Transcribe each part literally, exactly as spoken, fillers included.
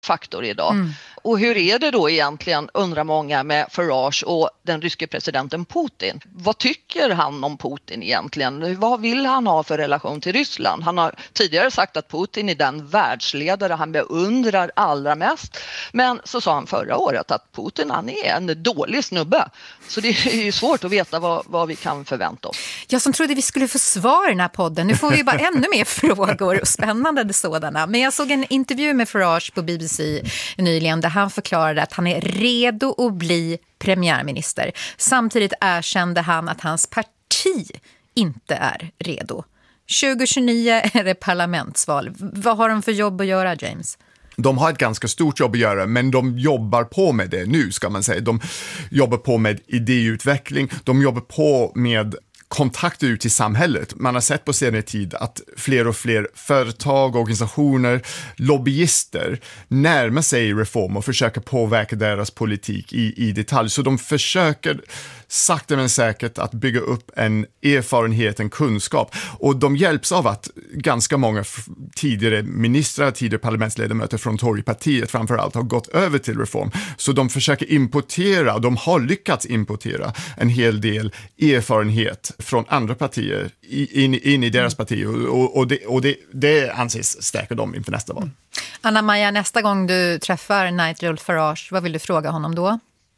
faktor idag. Mm. Och hur är det då egentligen, undrar många, med Farage och den ryske presidenten Putin? Vad tycker han om Putin egentligen? Vad vill han ha för relation till Ryssland? Han har tidigare sagt att Putin är den världsledare han beundrar allra mest. Men så sa han förra året att Putin, han är en dålig snubbe. Så det är ju svårt att veta vad, vad vi kan förvänta oss. Jag som trodde vi skulle få svar i den här podden. Nu får vi bara ännu mer frågor och spännande sådana. Men jag såg en intervju med Farage på B B C nyligen där han förklarade att han är redo att bli premiärminister. Samtidigt erkände han att hans parti inte är redo. tjugo tjugonio är det parlamentsval. Vad har de för jobb att göra, James? De har ett ganska stort jobb att göra, men de jobbar på med det nu, ska man säga. De jobbar på med idéutveckling, de jobbar på med kontakter ut i samhället. Man har sett på senare tid att fler och fler företag, organisationer, lobbyister närmar sig reform och försöker påverka deras politik i, i detalj. Så de försöker sakta men säkert att bygga upp en erfarenhet, en kunskap. Och de hjälps av att ganska många tidigare ministrar, tidigare parlamentsledamöter från Torypartiet framförallt har gått över till reform. Så de försöker importera, de har lyckats importera en hel del erfarenhet från andra partier in, in i deras parti. Och, och, det, och det, det anses stärka dem inför nästa val. Anna-Maja, nästa gång du träffar Nigel Farage, vad vill du fråga honom då?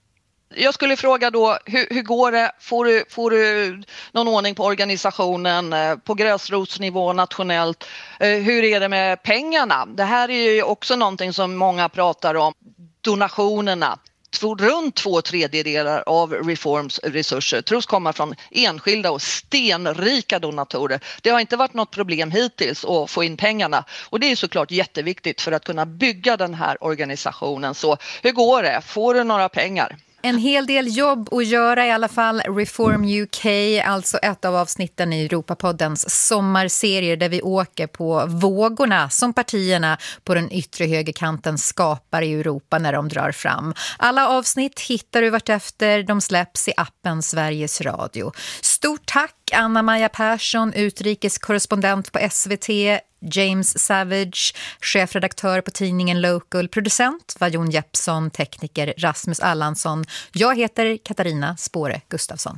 Jag skulle fråga då, hur, hur går det? Får du, får du någon ordning på organisationen på gräsrotsnivå nationellt? Hur är det med pengarna? Det här är ju också någonting som många pratar om. Donationerna. Runt två tredjedelar av Reforms resurser tros komma från enskilda och stenrika donatorer. Det har inte varit något problem hittills att få in pengarna. Och det är såklart jätteviktigt för att kunna bygga den här organisationen. Så hur går det? Får du några pengar? En hel del jobb att göra i alla fall. Reform U K, alltså ett av avsnitten i Europapoddens sommarserier där vi åker på vågorna som partierna på den yttre högerkanten skapar i Europa när de drar fram. Alla avsnitt hittar du vartefter. De släpps i appen Sveriges Radio. Stort tack Anna-Maja Persson, utrikeskorrespondent på S V T, James Savage, chefredaktör på tidningen Local, producent var Jon Jeppsson, tekniker Rasmus Allansson. Jag heter Katarina Spåre Gustafsson.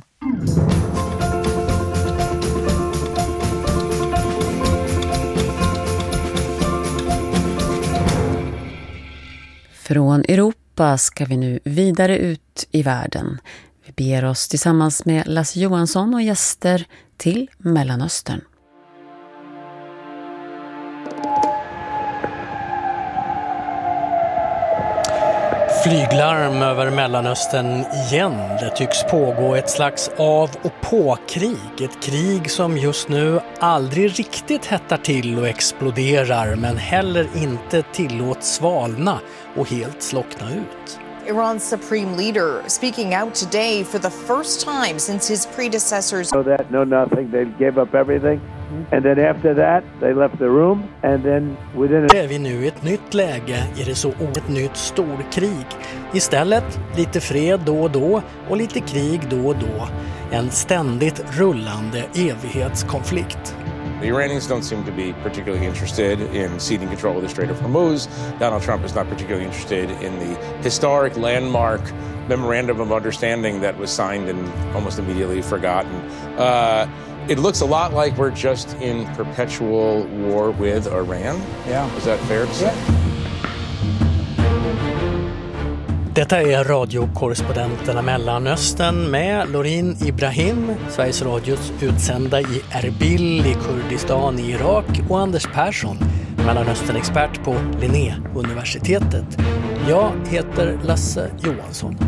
Från Europa ska vi nu vidare ut i världen. Vi beger oss tillsammans med Lasse Johansson och gäster till Mellanöstern. Flyglarm över Mellanöstern igen. Det tycks pågå ett slags av- och på-krig. Ett krig som just nu aldrig riktigt hettar till och exploderar men heller inte tillåts svalna och helt slockna ut. Iran's supreme leader speaking out today for the first time since his predecessors. So that no nothing, they gave up everything. And then after that, they left the room and then within a... Är vi nu i ett nytt läge i det så ett nytt storkrig. Istället lite fred då och då och lite krig då och då. En ständigt rullande evighetskonflikt. The Iranians don't seem to be particularly interested in ceding control of the Strait of Hormuz. Donald Trump is not particularly interested in the historic landmark memorandum of understanding that was signed and almost immediately forgotten. Uh, it looks a lot like we're just in perpetual war with Iran. Yeah. Is that fair to say? Yeah. Detta är radiokorrespondenterna Mellanöstern med Lorin Ibrahim, Sveriges Radios utsända i Erbil i Kurdistan i Irak, och Anders Persson, Mellanöstern-expert på Linné-universitetet. Jag heter Lasse Johansson.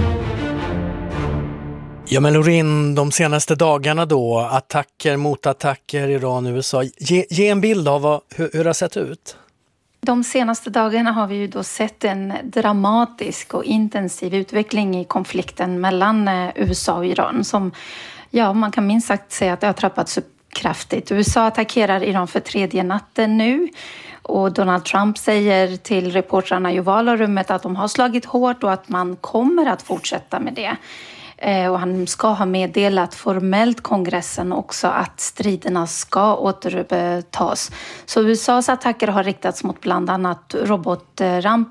Ja, men Lorin, de senaste dagarna då, attacker mot attacker, Iran, U S A. Ge, ge en bild av vad, hur, hur det har sett ut. De senaste dagarna har vi ju då sett en dramatisk och intensiv utveckling i konflikten mellan U S A och Iran som, ja, man kan minst sagt säga att det har trappats upp kraftigt. U S A attackerar Iran för tredje natten nu och Donald Trump säger till reportrarna i Ovala rummet att de har slagit hårt och att man kommer att fortsätta med det. Och han ska ha meddelat formellt kongressen också att striderna ska återupptas. Så U S As attacker har riktats mot bland annat robotramp